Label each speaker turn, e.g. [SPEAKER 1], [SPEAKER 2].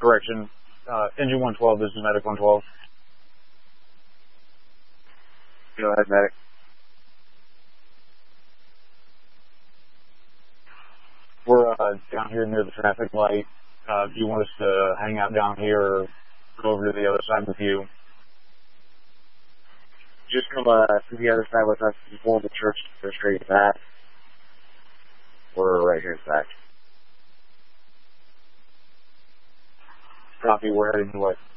[SPEAKER 1] correction. Engine 112, this is Medic 112.
[SPEAKER 2] Go ahead, Medic.
[SPEAKER 1] We're down here near the traffic light. Do you want us to hang out down here or go over to the other side with you?
[SPEAKER 2] Just come to the other side with us before the church. Go straight back. We're right here in fact.
[SPEAKER 1] Copy, we're heading west.